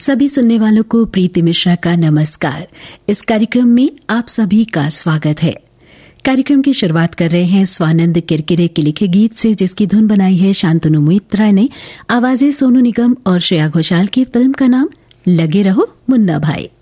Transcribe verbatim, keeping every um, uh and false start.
सभी सुनने वालों को प्रीति मिश्रा का नमस्कार। इस कार्यक्रम में आप सभी का स्वागत है। कार्यक्रम की शुरुआत कर रहे हैं स्वानंद किरकिरे के लिखे गीत से, जिसकी धुन बनाई है शांतनु मोहित्रा ने। आवाजें सोनू निगम और श्रेया घोषाल की। फिल्म का नाम लगे रहो मुन्ना भाई।